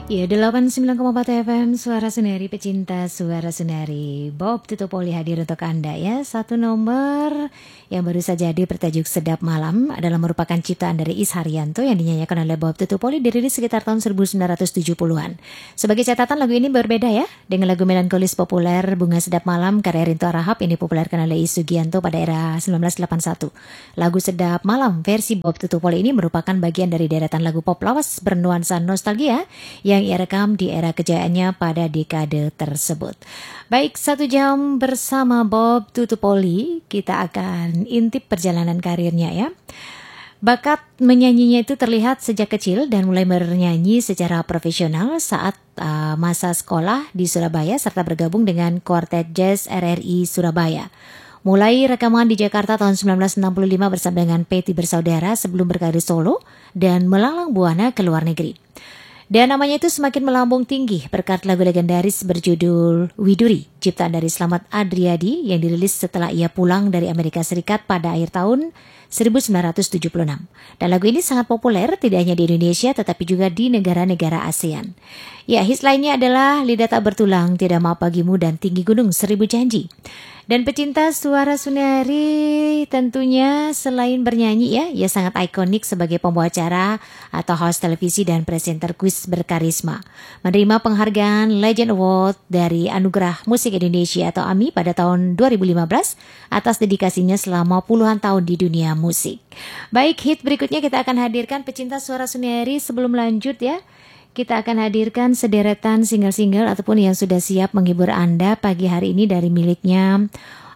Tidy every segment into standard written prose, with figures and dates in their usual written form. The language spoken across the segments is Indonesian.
Ya, 89,4 FM Suara Sunari, pecinta Suara Sunari. Bob Tutupoli hadir untuk Anda ya. Satu nomor yang baru saja bertajuk Sedap Malam adalah merupakan ciptaan dari Is Haryanto yang dinyanyikan oleh Bob Tutupoli, dirilis sekitar tahun 1970-an. Sebagai catatan, lagu ini berbeda ya dengan lagu melankolis populer Bunga Sedap Malam karya Rinto Arahap yang dipopulerkan oleh Is Sugianto pada era 1981. Lagu Sedap Malam versi Bob Tutupoli ini merupakan bagian dari deretan lagu pop lawas bernuansa nostalgia yang ia rekam di era kejayaannya pada dekade tersebut. Baik, 1 jam bersama Bob Tutupoli, kita akan intip perjalanan karirnya ya. Bakat menyanyinya itu terlihat sejak kecil dan mulai bernyanyi secara profesional saat masa sekolah di Surabaya serta bergabung dengan Quartet Jazz RRI Surabaya. Mulai rekaman di Jakarta tahun 1965 bersama dengan Peti Bersaudara sebelum berkarir solo dan melalang buana ke luar negeri. Dan namanya itu semakin melambung tinggi berkat lagu legendaris berjudul Widuri, ciptaan dari Slamet Adriadi yang dirilis setelah ia pulang dari Amerika Serikat pada akhir tahun 1976. Dan lagu ini sangat populer tidak hanya di Indonesia tetapi juga di negara-negara ASEAN. Ya, hits lainnya adalah Lidah Tak Bertulang, Tiada Maaf Bagimu, dan Tinggi Gunung Seribu Janji. Dan pecinta Suara Sunari tentunya selain bernyanyi ya, ia sangat ikonik sebagai pembawa acara atau host televisi dan presenter kuis berkarisma. Menerima penghargaan Legend Award dari Anugerah Musik Indonesia atau AMI pada tahun 2015 atas dedikasinya selama puluhan tahun di dunia musik. Baik, hit berikutnya kita akan hadirkan pecinta Suara Sunari. Sebelum lanjut ya, kita akan hadirkan sederetan single-single ataupun yang sudah siap menghibur Anda pagi hari ini dari miliknya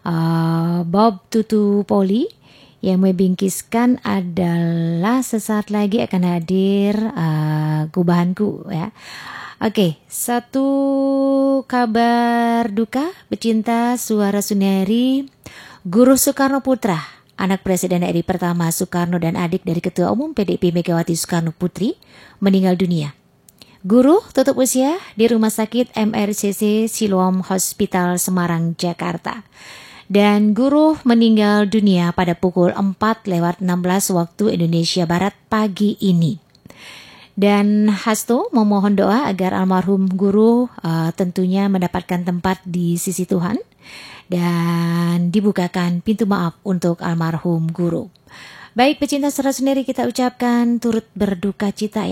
Bob Tutupoli. Yang membingkiskan adalah sesaat lagi akan hadir Gubahanku ya. Oke, satu kabar duka pecinta Suara Sunari. Guru Soekarno Putra, anak Presiden RI pertama Soekarno dan adik dari Ketua Umum PDIP Megawati Soekarno Putri, meninggal dunia. Guru tutup usia di Rumah Sakit MRCC Siloam Hospital Semarang, Jakarta. Dan guru meninggal dunia pada pukul 4:16 waktu Indonesia Barat pagi ini. Dan Hasto memohon doa agar almarhum guru tentunya mendapatkan tempat di sisi Tuhan dan dibukakan pintu maaf untuk almarhum guru. Baik, pecinta Suara Sunari, kita ucapkan turut berduka cita ya